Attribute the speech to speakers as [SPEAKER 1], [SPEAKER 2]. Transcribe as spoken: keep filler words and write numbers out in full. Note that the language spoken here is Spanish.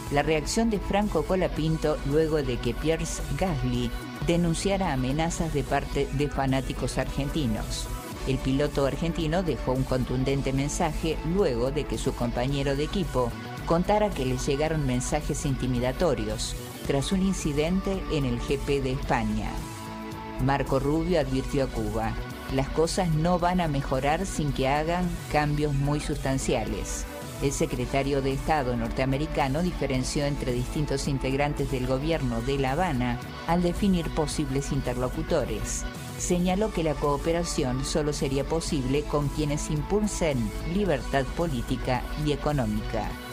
[SPEAKER 1] la reacción de Franco Colapinto luego de que Pierre Gasly denunciara amenazas de parte de fanáticos argentinos. El piloto argentino dejó un contundente mensaje luego de que su compañero de equipo contara que le llegaron mensajes intimidatorios tras un incidente en el G P de España. Marco Rubio advirtió a Cuba: las cosas no van a mejorar sin que hagan cambios muy sustanciales. El secretario de Estado norteamericano diferenció entre distintos integrantes del gobierno de La Habana al definir posibles interlocutores. Señaló que la cooperación solo sería posible con quienes impulsen libertad política y económica.